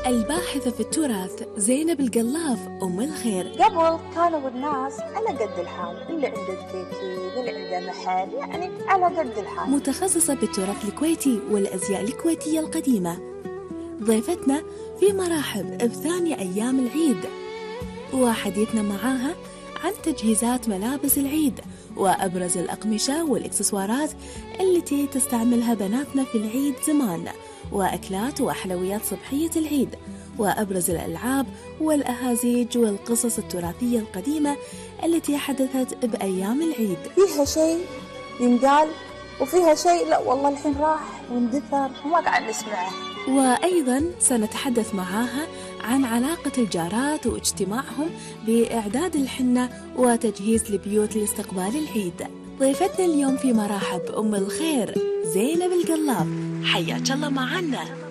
الباحثة في التراث زينب القلاف أم الخير. قبل كانوا الناس على قد الحال، اللي عنده البيتي اللي عنده محل، يعني على قد الحال. متخصصة بالتراث الكويتي والأزياء الكويتية القديمة، ضيفتنا في مرحب بثاني أيام العيد، وحديثنا معاها عن تجهيزات ملابس العيد وأبرز الأقمشة والإكسسوارات التي تستعملها بناتنا في العيد زمان، وأكلات وحلويات صبحية العيد، وأبرز الألعاب والأهازيج والقصص التراثية القديمة التي حدثت بأيام العيد. فيها شيء ينقال وفيها شيء لا والله الحين راح واندثر وما قاعد نسمعه. وأيضا سنتحدث معاها عن علاقة الجارات واجتماعهم بإعداد الحنة وتجهيز البيوت لاستقبال العيد. ضيفتنا اليوم في مرحب أم الخير زينب القلاف، حياك الله معنا.